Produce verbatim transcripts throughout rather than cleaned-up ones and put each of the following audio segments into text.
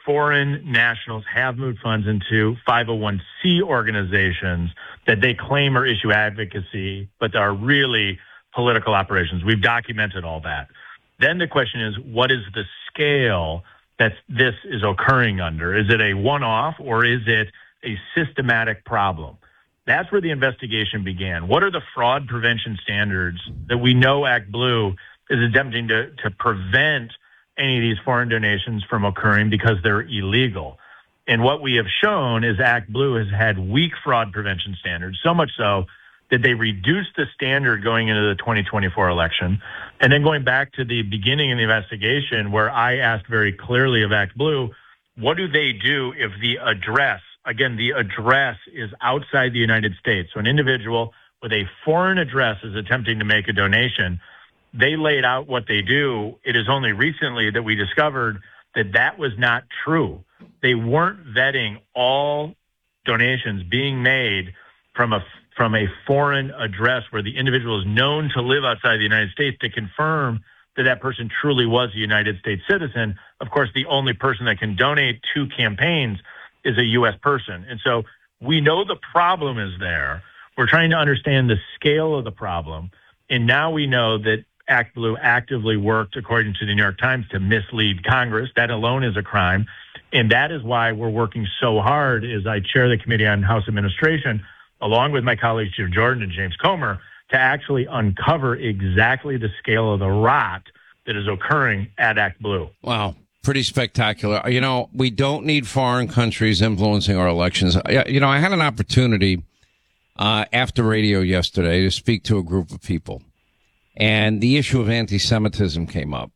foreign nationals have moved funds into five oh one c organizations that they claim are issue advocacy, but are really political operations. We've documented all that. Then the question is, what is the scale that this is occurring under? Is it a one-off or is it a systematic problem? That's where the investigation began. What are the fraud prevention standards that we know Act Blue is attempting to, to prevent any of these foreign donations from occurring because they're illegal? And what we have shown is Act Blue has had weak fraud prevention standards, so much so that they reduced the standard going into the twenty twenty-four election. And then going back to the beginning of the investigation where I asked very clearly of Act Blue, what do they do if the address, again, the address is outside the United States? So an individual with a foreign address is attempting to make a donation. They laid out what they do. It is only recently that we discovered that that was not true. They weren't vetting all donations being made from a from a foreign address where the individual is known to live outside the United States to confirm that that person truly was a United States citizen. Of course, the only person that can donate to campaigns is a U S person. And so we know the problem is there. We're trying to understand the scale of the problem. And now we know that Act Blue actively worked, according to the New York Times, to mislead Congress. That alone is a crime. And that is why we're working so hard as I chair the Committee on House Administration, along with my colleagues Jim Jordan and James Comer, to actually uncover exactly the scale of the rot that is occurring at Act Blue. Wow. Pretty spectacular. You know, we don't need foreign countries influencing our elections. You know, I had an opportunity uh, after radio yesterday to speak to a group of people, and the issue of anti-Semitism came up.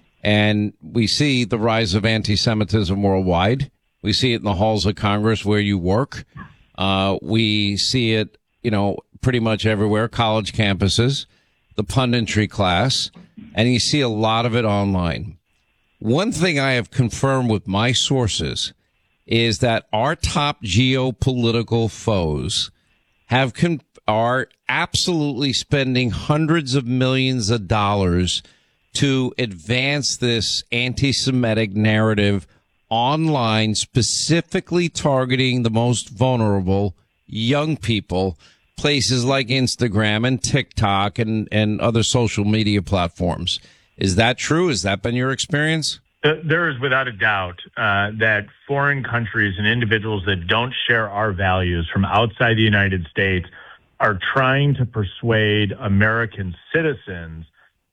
And we see the rise of anti-Semitism worldwide. We see it in the halls of Congress where you work. Uh, we see it, you know, pretty much everywhere, college campuses, the punditry class, and you see a lot of it online. One thing I have confirmed with my sources is that our top geopolitical foes have con- are absolutely spending hundreds of millions of dollars to advance this anti-Semitic narrative online, specifically targeting the most vulnerable young people, places like Instagram and TikTok and, and other social media platforms. Is that true? Has that been your experience? There is without a doubt uh, that foreign countries and individuals that don't share our values from outside the United States are trying to persuade American citizens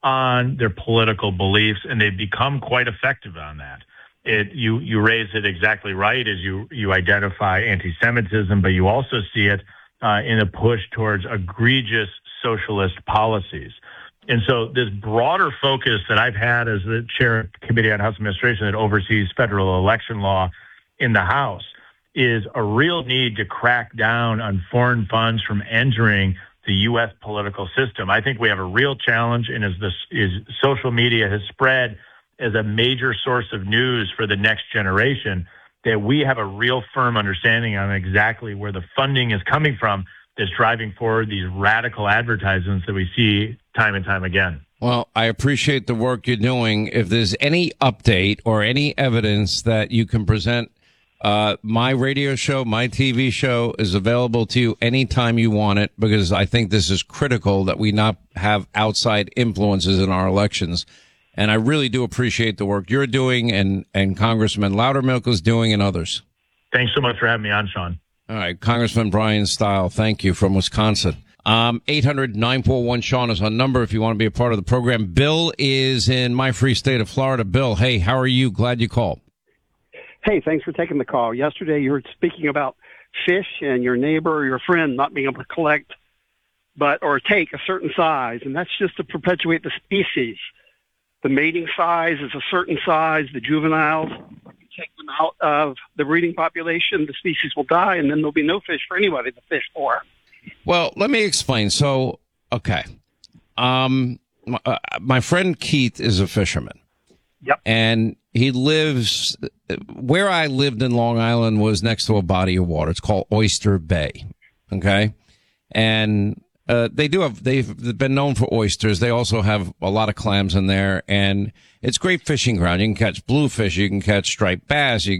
on their political beliefs, and they've become quite effective on that. It, you, you raise it exactly right as you, you identify anti-Semitism, but you also see it uh, in a push towards egregious socialist policies. And so this broader focus that I've had as the chair of the Committee on House Administration that oversees federal election law in the House is a real need to crack down on foreign funds from entering the U S political system. I think we have a real challenge, and as this is social media has spread as a major source of news for the next generation, that we have a real firm understanding on exactly where the funding is coming from that's driving forward these radical advertisements that we see time and time again. Well, I appreciate the work you're doing. If there's any update or any evidence that you can present, uh, my radio show, my T V show is available to you anytime you want it, because I think this is critical that we not have outside influences in our elections. And I really do appreciate the work you're doing and, and Congressman Loudermilk is doing and others. Thanks so much for having me on, Sean. All right. Congressman Brian Stile, thank you, from Wisconsin. Um, eight hundred nine four one Sean is our number if you want to be a part of the program. Bill is in my free state of Florida. Bill, hey, how are you? Glad you called. Hey, thanks for taking the call. Yesterday you were speaking about fish and your neighbor or your friend not being able to collect but or take a certain size, and that's just to perpetuate the species. The mating size is a certain size. The juveniles, you take them out of the breeding population, the species will die, and then there'll be no fish for anybody to fish for. Well, let me explain. So, okay. Um, my, uh, my friend Keith is a fisherman. Yep. And he lives, where I lived in Long Island was next to a body of water. It's called Oyster Bay. Okay. And Uh, they do have, they've been known for oysters. They also have a lot of clams in there, and it's great fishing ground. You can catch bluefish, you can catch striped bass, you can